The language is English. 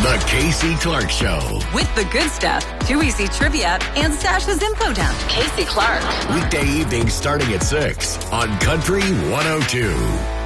The Casey Clark Show. With the good stuff, Too Easy Trivia, and Sasha's Info Dump. Casey Clark. Weekday evenings starting at 6 on Country 102.